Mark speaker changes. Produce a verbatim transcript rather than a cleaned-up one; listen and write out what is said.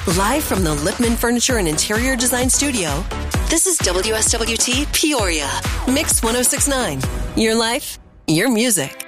Speaker 1: Live from the Lipman Furniture and Interior Design Studio, this is W S W T Peoria. Mix one oh six point nine. Your life, your music.